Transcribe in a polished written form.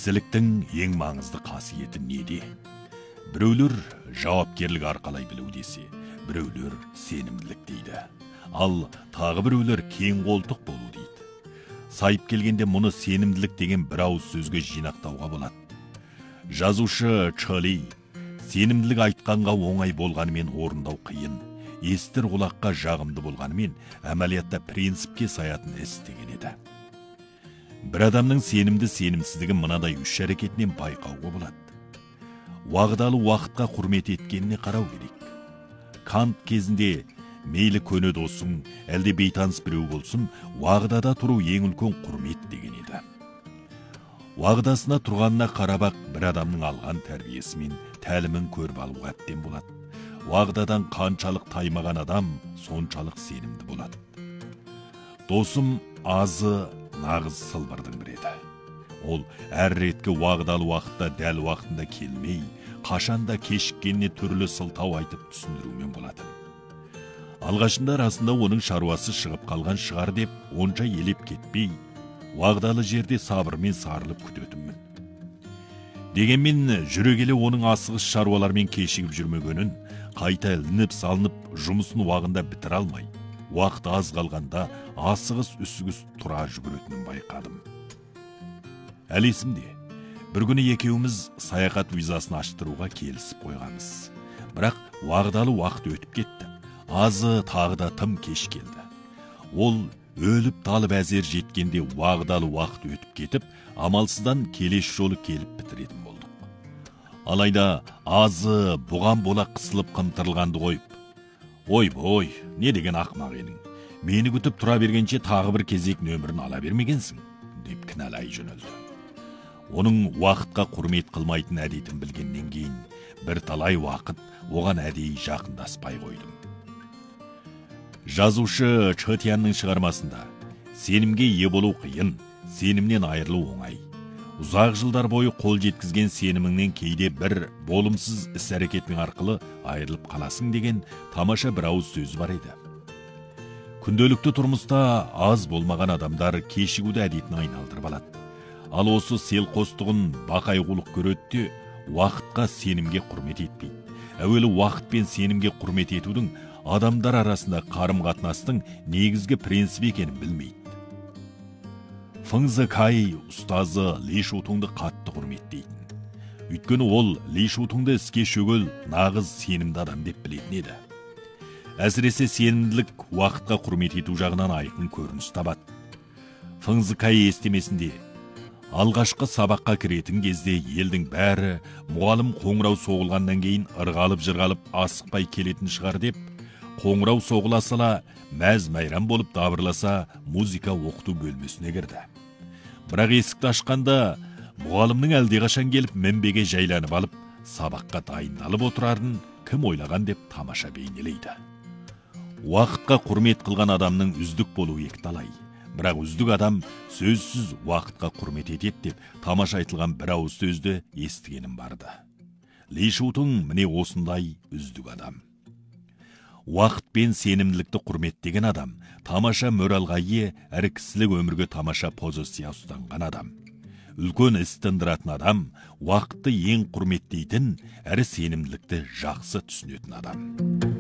кісіліктің ең маңызды қасиеті неде? Біреулер жауапкерлік арқалай білу десе, біреулер сенімділік дейді. Ал тағы біреулер кең қолтық болу дейді. Сайып келгенде мұны сенімділік деген бір ауыз сөзге жинақтауға болады. Жазушы Чоли сенімділік айтқанға оңай болғанымен орындау қиын, естір құлаққа жағымды болғанымен әмәлиятта принципке саятын іс деген еді. Бір адамның сенімді сенімсіздігін мынадай үш әрекетінен байқауға болады. Уағдалы уақытқа құрмет еткеніне қарау керек. Кант кезінде мейлі көне досың, әлде бейтаныс біреу болсын, уағдада тұру ең үлкен құрмет деген еді. Уағдасына тұрғанына қарабақ бір адамның алған тәрбиесі мен тәлімін көріп алуға әбден болады. Уағдадан қаншалық таймаған адам соншалық сенімді болады. Досым азы нағыз сылбырдың біреді. Ол әр реткі уағдалы уақытта дәл уақытында келмей, қашанда кешіккеніне түрлі сылтау айтып түсіндірумен болады. Алғашында расында оның шаруасы шығып қалған шығар деп онша елеп кетпей, уағдалы жерде сабырмен сарылып күтетінмін. Дегенмен жүре келе оның асығыс шаруалармен кешігіп жүрмегенін, қайта ілініп салынып жұмысын уағында бітіре алмай, уақыт аз қалғанда асығыс үсігіс тұра жүгіретінін байқадым. Әлі есімде, бір күні екеуміз саяхат визасын аштыруға келісіп қойғанбыз. Бірақ уағдалы уақыт өтіп кетті. Азы тағы да тым кеш келді. Ол өліп талып әзер жеткенде уағдалы уақыт өтіп кетіп, амалсыздан келесі жолы келіп бітіретін болдық. Алайда азы бұған бола қысылып қымтырылғанды қойып, «Ой, не деген ақымақ едің? Мені күтіп тұра бергенше тағы бір кезек нөмірін ала бермегенсің», деп кінәлай жөнелді. Оның уақытқа құрмет қылмайтын әдетін білгеннен кейін бір талай уақыт оған әдейі жақындаспай қойдым. Жазушы Чотянның шығармасында сенімге ие болу қиын, сенімнен айырылу оңай. Ұзақ жылдар бойы қол жеткізген сеніміңнен кейде бір болымсыз іс-әрекетің арқылы айырылып қаласың деген тамаша бір ауыз сөз бар еді. Күнделікті тұрмыста аз болмаған адамдар кешігуді әдетіне айналдырып алады. Ал осы селқостығын бақайғулық көреді де, уақытқа сенімге құрмет етпейді. Әуелі уақыт пен сенімге құрмет етудің адамдар арасында қарым-қатынастың негізгі принципі екенін білмейді. Фыңзы Кай ұстазы Ли Шутыңды қатты құрметтейтін. Өйткені ол Ли Шутыңды іске шөгел нағыз сенімді адам деп білетін еді. Әсіресе сенімділік уақытқа құрмет ету жағынан айқын көрініс табады. Фыңзы Кай естемесінде алғашқы сабаққа кіретін кезде елдің бәрі мұғалім қоңырау соғылғаннан кейін ырғалып-жырғалып асықпай келетін шығар деп, қоңырау соғыла сала мәз-майрам болып дабырласа музыка оқыту бөлмесіне кірді. Бірақ есікті ашқанда мұғалімнің әлдеқашан келіп мінбеге жайланып алып, сабаққа дайындалып отырарын кім ойлаған деп тамаша бейнелейді. Уақытқа құрмет қылған адамның үздік болуы екіталай. Бірақ үздік адам сөзсіз уақытқа құрмет етеді деп тамаша айтылған бір ауыз сөзді естігенім барды. Ли Шутың міне осындай үздік адам. Уақыт пен сенімділікті құрметтеген адам, тамаша моралға ие, әрі кісілік өмірге тамаша позиция ұстанған адам. Үлкен іс тындыратын адам, уақытты ең құрметтейтін, әрі сенімділікті жақсы түсінетін адам.